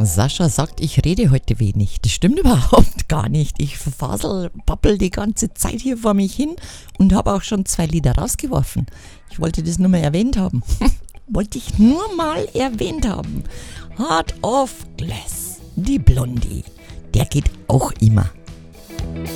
Sascha sagt, ich rede heute wenig. Das stimmt überhaupt gar nicht. Ich babbel die ganze Zeit hier vor mich hin und habe auch schon 2 Lieder rausgeworfen. Ich wollte das nur mal erwähnt haben. Wollte ich nur mal erwähnt haben. Heart of Glass, die Blondie. Der geht auch immer.